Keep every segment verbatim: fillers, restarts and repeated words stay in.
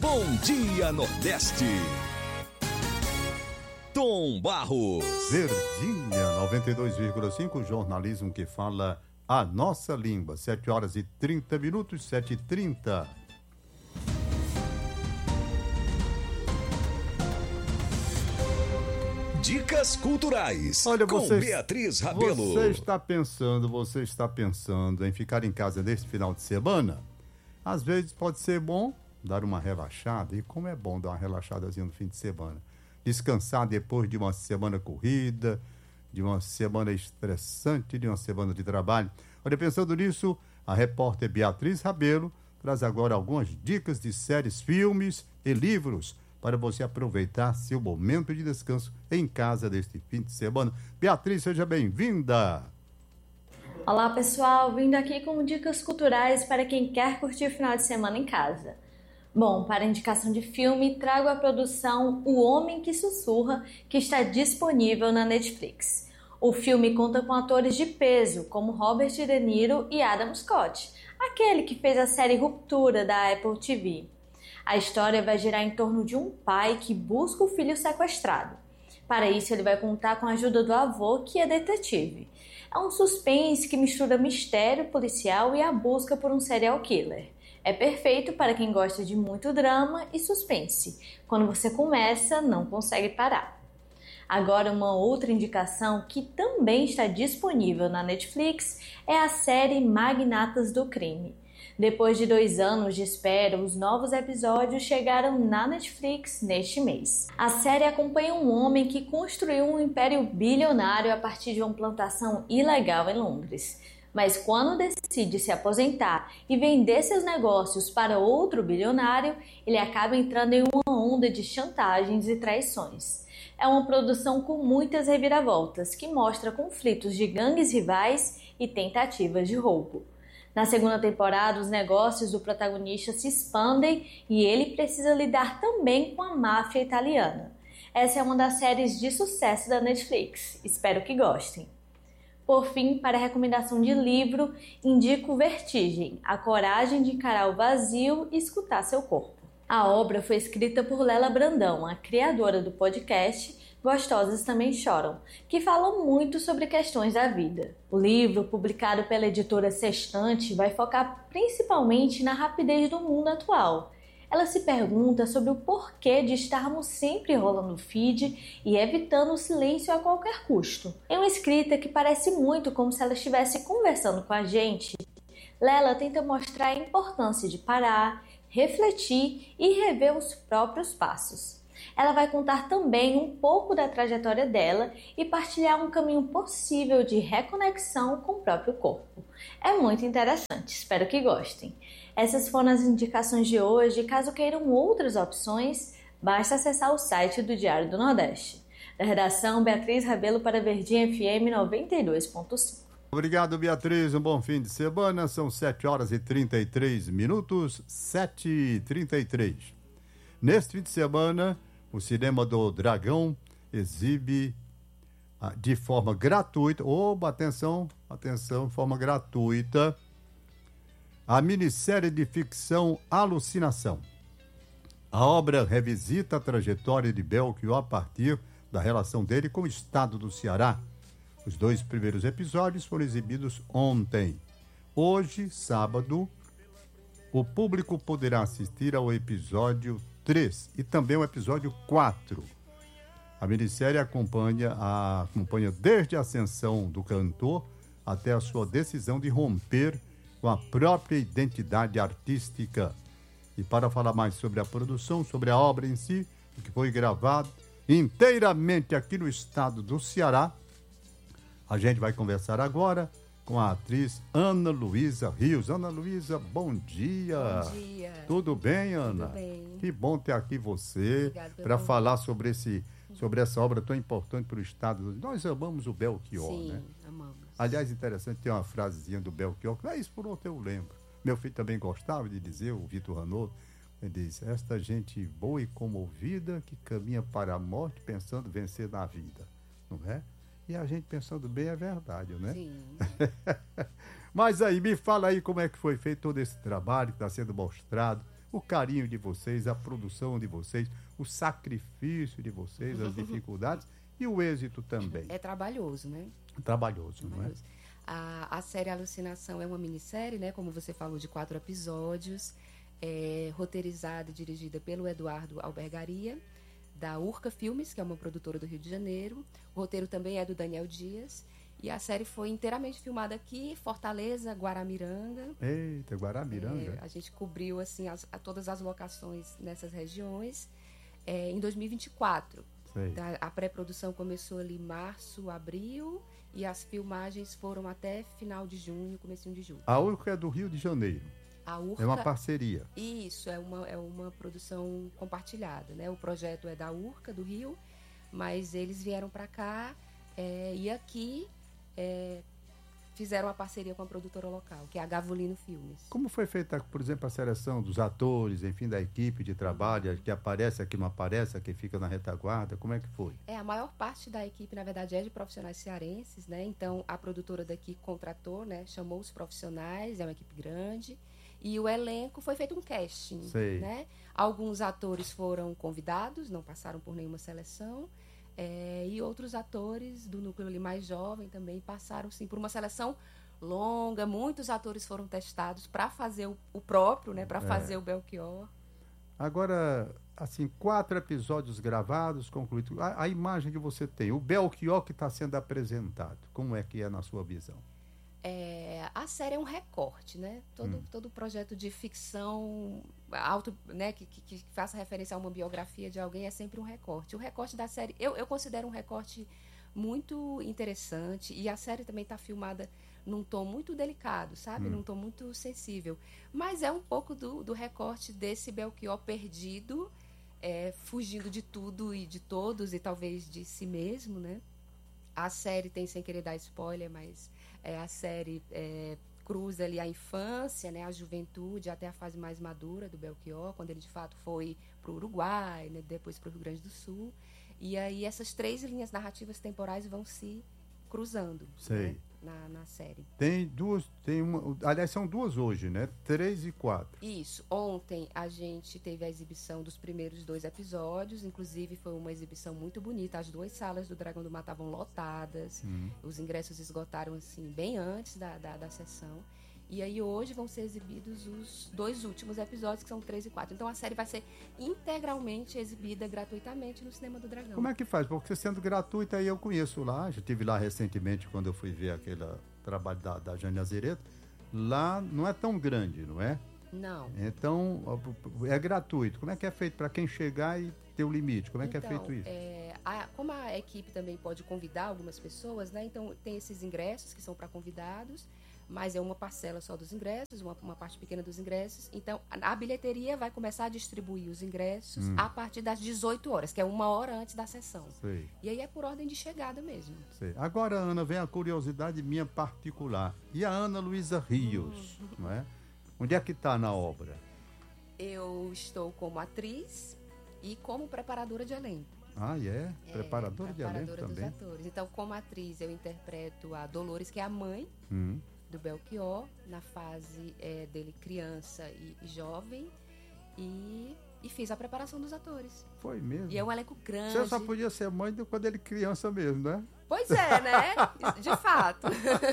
Bom Dia Nordeste. Tom Barros. Verdinha noventa e dois vírgula cinco, jornalismo que fala a nossa língua. sete horas e trinta minutos, sete e trinta. Dicas culturais. Olha, com você, Beatriz Rabelo. Você está pensando, você está pensando em ficar em casa neste final de semana? Às vezes pode ser bom dar uma relaxada. E como é bom dar uma relaxadazinha no fim de semana. Descansar depois de uma semana corrida, de uma semana estressante, de uma semana de trabalho. Olha, pensando nisso, a repórter Beatriz Rabelo traz agora algumas dicas de séries, filmes e livros para você aproveitar seu momento de descanso em casa deste fim de semana. Beatriz, seja bem-vinda! Olá, pessoal! Vindo aqui com dicas culturais para quem quer curtir o final de semana em casa. Bom, para a indicação de filme, trago a produção O Homem que Sussurra, que está disponível na Netflix. O filme conta com atores de peso, como Robert De Niro e Adam Scott, aquele que fez a série Ruptura da Apple T V. A história vai girar em torno de um pai que busca o filho sequestrado. Para isso, ele vai contar com a ajuda do avô, que é detetive. É um suspense que mistura mistério policial e a busca por um serial killer. É perfeito para quem gosta de muito drama e suspense. Quando você começa, não consegue parar. Agora, uma outra indicação que também está disponível na Netflix é a série Magnatas do Crime. Depois de dois anos de espera, os novos episódios chegaram na Netflix neste mês. A série acompanha um homem que construiu um império bilionário a partir de uma plantação ilegal em Londres. Mas quando decide se aposentar e vender seus negócios para outro bilionário, ele acaba entrando em uma onda de chantagens e traições. É uma produção com muitas reviravoltas, que mostra conflitos de gangues rivais e tentativas de roubo. Na segunda temporada, os negócios do protagonista se expandem e ele precisa lidar também com a máfia italiana. Essa é uma das séries de sucesso da Netflix. Espero que gostem. Por fim, para a recomendação de livro, indico Vertigem, a coragem de encarar o vazio e escutar seu corpo. A obra foi escrita por Lela Brandão, a criadora do podcast Gostosas Também Choram, que fala muito sobre questões da vida. O livro, publicado pela editora Sextante, vai focar principalmente na rapidez do mundo atual. Ela se pergunta sobre o porquê de estarmos sempre rolando o feed e evitando o silêncio a qualquer custo. Em uma escrita que parece muito como se ela estivesse conversando com a gente, Lela tenta mostrar a importância de parar, refletir e rever os próprios passos. Ela vai contar também um pouco da trajetória dela e partilhar um caminho possível de reconexão com o próprio corpo. É muito interessante, espero que gostem. Essas foram as indicações de hoje. Caso queiram outras opções, basta acessar o site do Diário do Nordeste. Da redação, Beatriz Rabelo para Verdinha F M noventa e dois ponto cinco. Obrigado, Beatriz. Um bom fim de semana. São sete horas e trinta e três minutos, sete e trinta e três. Neste fim de semana, o Cinema do Dragão exibe ah, de forma gratuita, oba, atenção, atenção, de forma gratuita, a minissérie de ficção Alucinação. A obra revisita a trajetória de Belchior a partir da relação dele com o estado do Ceará. Os dois primeiros episódios foram exibidos ontem. Hoje, sábado, o público poderá assistir ao episódio três e também ao episódio quatro. A minissérie acompanha, a, acompanha desde a ascensão do cantor até a sua decisão de romper com a própria identidade artística. E para falar mais sobre a produção, sobre a obra em si, o que foi gravado inteiramente aqui no estado do Ceará, a gente vai conversar agora com a atriz Ana Luísa Rios. Ana Luísa, bom dia. Bom dia. Tudo bem, Ana? Tudo bem. Que bom ter aqui você para falar sobre, esse, sobre essa obra tão importante para o estado. Nós amamos o Belchior, Sim, né? amamos. Aliás, interessante, tem uma frasezinha do Belchior, que é isso por outro eu lembro. Meu filho também gostava de dizer, o Vitor Ranoldo, ele diz: esta gente boa e comovida que caminha para a morte pensando vencer na vida, não é? E a gente pensando bem é verdade, né? Sim. Mas aí, me fala aí como é que foi feito todo esse trabalho que está sendo mostrado o carinho de vocês, a produção de vocês, o sacrifício de vocês, as dificuldades e o êxito também. É trabalhoso, né? Trabalhoso, trabalhoso. Não é? A, a série Alucinação é uma minissérie, né? Como você falou, de quatro episódios, é, roteirizada e dirigida pelo Eduardo Albergaria, da Urca Filmes, que é uma produtora do Rio de Janeiro. O roteiro também é do Daniel Dias. E a série foi inteiramente filmada aqui, Fortaleza, Guaramiranga. Eita, Guaramiranga. É, a gente cobriu assim, as, a, todas as locações nessas regiões. É, em dois mil e vinte e quatro. A, a pré-produção começou ali em março, abril, e as filmagens foram até final de junho, comecinho de julho. A Urca é do Rio de Janeiro. A Urca, é uma parceria. Isso, é uma, é uma produção compartilhada, né? O projeto é da Urca, do Rio, mas eles vieram para cá é, e aqui é, fizeram uma parceria com a produtora local, que é a Gavolino Filmes. Como foi feita, por exemplo, a seleção dos atores, enfim, da equipe de trabalho, que aparece aqui, não aparece, que fica na retaguarda, como é que foi? É, a maior parte da equipe, na verdade, é de profissionais cearenses, né? Então, a produtora daqui contratou, né? Chamou os profissionais, é uma equipe grande, e o elenco foi feito um casting, Sei. né? Alguns atores foram convidados, não passaram por nenhuma seleção, É, e outros atores do núcleo ali mais jovem também passaram sim por uma seleção longa. Muitos atores foram testados para fazer o, o próprio, né, para é. fazer o Belchior. Agora, assim, quatro episódios gravados, concluídos. A, a imagem que você tem, o Belchior que está sendo apresentado, como é que é na sua visão? É, a série é um recorte, né? Todo, hum. todo projeto de ficção auto, né, que, que, que faça referência a uma biografia de alguém é sempre um recorte. O recorte da série, eu, eu considero um recorte muito interessante, e a série também está filmada num tom muito delicado, sabe? Hum. Num tom muito sensível. Mas é um pouco do, do recorte desse Belchior perdido, é, fugindo de tudo e de todos, e talvez de si mesmo, né? A série tem, sem querer dar spoiler, mas é, a série é, cruza ali a infância, né, a juventude, até a fase mais madura do Belchior, quando ele de fato foi para o Uruguai, né, depois para o Rio Grande do Sul. E aí essas três linhas narrativas temporais vão se cruzando, Sei. Né, na, na série. Tem duas, tem uma, aliás, são duas hoje, né? Três e quatro. Isso. Ontem a gente teve a exibição dos primeiros dois episódios, inclusive foi uma exibição muito bonita. As duas salas do Dragão do Mar estavam lotadas, hum. Os ingressos esgotaram assim bem antes da, da, da sessão. E aí hoje vão ser exibidos os dois últimos episódios, que são três e quatro. Então a série vai ser integralmente exibida gratuitamente no Cinema do Dragão. Como é que faz? Porque sendo gratuita, aí eu conheço lá, já estive lá recentemente quando eu fui ver aquele trabalho da, da Jane Azeredo. Lá não é tão grande, não é? Não. Então é gratuito. Como é que é feito para quem chegar e ter o limite? Como é então, que é feito isso? É, a, como a equipe também pode convidar algumas pessoas, né? Então tem esses ingressos que são para convidados, mas é uma parcela só dos ingressos, uma, uma parte pequena dos ingressos. Então, a, a bilheteria vai começar a distribuir os ingressos hum. a partir das dezoito horas, que é uma hora antes da sessão. Sei. E aí é por ordem de chegada mesmo. Sei. Agora, Ana, vem a curiosidade minha particular. E a Ana Luísa Rios, hum. não é? Onde é que está na obra? Eu estou como atriz e como preparadora de elenco. Ah, é? é preparadora de elenco dos também? Atores. Então, como atriz, eu interpreto a Dolores, que é a mãe hum. do Belchior, na fase é, dele criança e, e jovem, e, e fiz a preparação dos atores. Foi mesmo? E é um elenco grande. Você só podia ser mãe de quando ele criança mesmo, né? Pois é, né? De fato.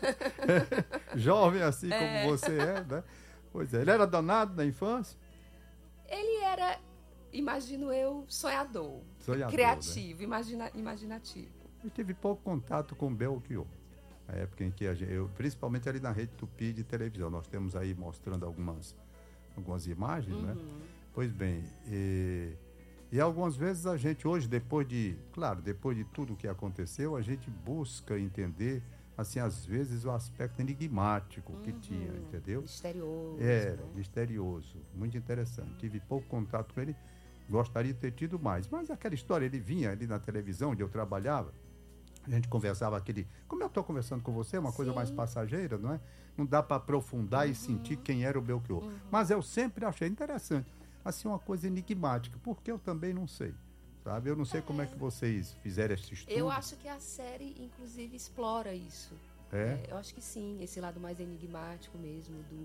Jovem assim é. como você é, né? Pois é. Ele era danado na infância? Ele era, imagino eu, sonhador. Sonhador, criativo, né? imagina, imaginativo. Eu tive pouco contato com o Belchior. A época em que a gente, eu, principalmente ali na Rede Tupi de televisão, nós temos aí mostrando algumas, algumas imagens, uhum. né? Pois bem, e, e algumas vezes a gente hoje, depois de, claro, depois de tudo que aconteceu, a gente busca entender, assim, às vezes o aspecto enigmático que uhum. tinha, entendeu? Misterioso. Era, né? misterioso, muito interessante. Tive pouco contato com ele, gostaria de ter tido mais, mas aquela história, ele vinha ali na televisão onde eu trabalhava, a gente conversava aquele... Como eu estou conversando com você, é uma Sim. coisa mais passageira, não é? Não dá para aprofundar uhum. e sentir quem era o Belchior. Uhum. Mas eu sempre achei interessante. Assim, uma coisa enigmática, porque eu também não sei, sabe? Eu não sei é. como é que vocês fizeram esse estudo. Eu acho que a série, inclusive, explora isso. É? é eu acho que sim, esse lado mais enigmático mesmo, do,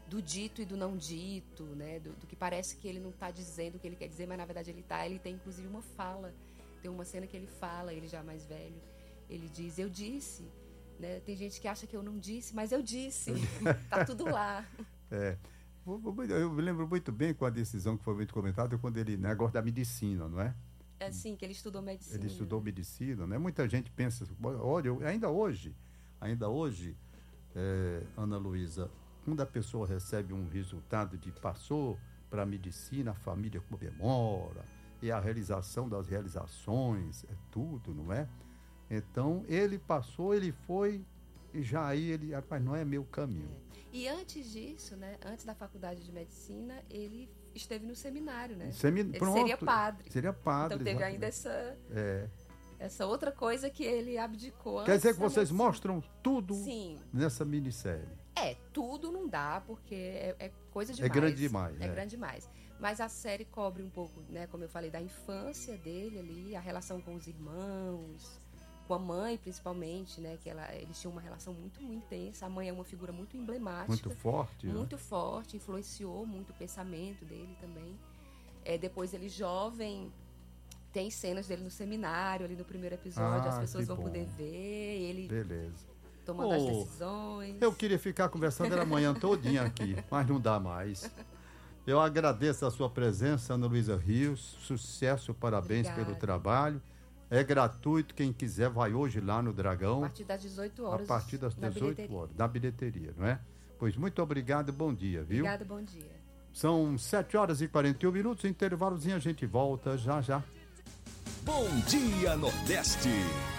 do dito e do não dito, né? Do, do que parece que ele não está dizendo o que ele quer dizer, mas na verdade ele está. Ele tem inclusive uma fala, tem uma cena que ele fala, ele já mais velho, ele diz, eu disse, né? Tem gente que acha que eu não disse, mas eu disse, tá tudo lá. É. Eu me lembro muito bem com a decisão que foi muito comentada, quando ele, negócio da medicina, não é? É sim, que ele estudou medicina. Ele estudou medicina, né? Muita gente pensa, olha, ainda hoje, ainda hoje, é, Ana Luísa, quando a pessoa recebe um resultado de passou para a medicina, a família comemora, e a realização das realizações, é tudo, não é? Então, ele passou, ele foi, e já aí ele, rapaz, não é meu caminho. É. E antes disso, né, antes da faculdade de medicina, ele esteve no seminário, né? Semi... Ele Pronto, seria padre. Seria padre. Então teve exatamente. ainda essa, é. essa outra coisa que ele abdicou. Quer dizer que antes da vocês medicina. mostram tudo Sim. nessa minissérie. É, tudo não dá, porque é, é coisa demais. É grande demais. É, é. grande demais. Mas a série cobre um pouco, né, como eu falei, da infância dele ali, a relação com os irmãos, com a mãe principalmente, né, que ela, eles tinham uma relação muito, muito intensa. A mãe é uma figura muito emblemática. Muito forte. Muito né? forte, influenciou muito o pensamento dele também. É, depois ele jovem, tem cenas dele no seminário, ali no primeiro episódio, Ah, as pessoas que vão bom. poder ver, ele Beleza. tomando Oh, as decisões. Eu queria ficar conversando era amanhã todinha aqui, mas não dá mais. Eu agradeço a sua presença, Ana Luísa Rios. Sucesso, parabéns Obrigada. pelo trabalho. É gratuito, quem quiser vai hoje lá no Dragão. A partir das dezoito horas. A partir das na dezoito bilheteria. horas, na bilheteria, não é? Pois muito obrigado e bom dia, viu? Obrigada, bom dia. São sete horas e quarenta e um minutos, intervalozinho, a gente volta já já. Bom Dia Nordeste.